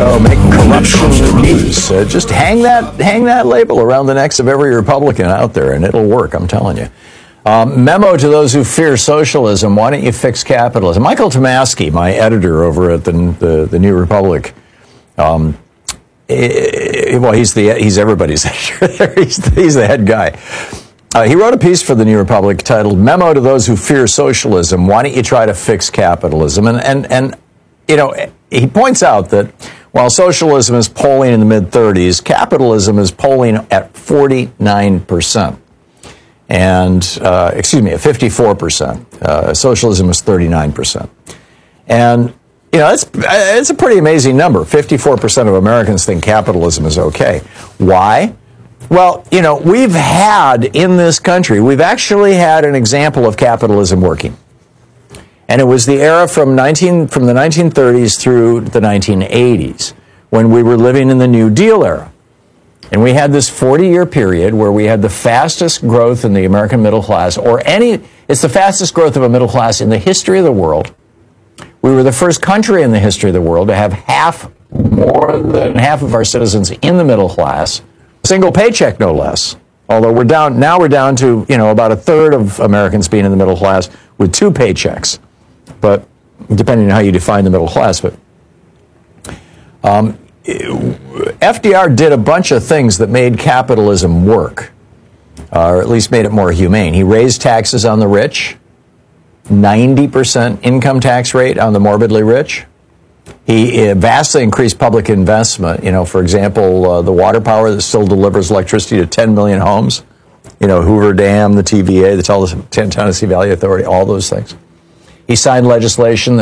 make corruption news. Just hang that label around the necks of every Republican out there, and it'll work, I'm telling you. Memo to those who fear socialism, why don't you fix capitalism? Michael Tomasky, my editor over at the New Republic, well, he's everybody's editor. He's the head guy. He wrote a piece for the New Republic titled "Memo to Those Who Fear Socialism: Why Don't You Try to Fix Capitalism?" And you know, he points out that while socialism is polling in the mid-30s, capitalism is polling at 49%. And, at 54%. Socialism is 39%. And, you know, it's a pretty amazing number. 54% of Americans think capitalism is okay. Why? Well, you know, we've actually had an example of capitalism working. And it was the era from the 1930s through the 1980s, when we were living in the New Deal era. And we had this 40-year period where we had the fastest growth in the American middle class, it's the fastest growth of a middle class in the history of the world. We were the first country in the history of the world to have more than half of our citizens in the middle class, single paycheck no less. Although we're down to, you know, about a third of Americans being in the middle class with two paychecks. But depending on how you define the middle class, but FDR did a bunch of things that made capitalism work, or at least made it more humane. He raised taxes on the rich, 90% income tax rate on the morbidly rich. He vastly increased public investment. You know, for example, the water power that still delivers electricity to 10 million homes. You know, Hoover Dam, the TVA, the Tennessee Valley Authority, all those things. He signed legislation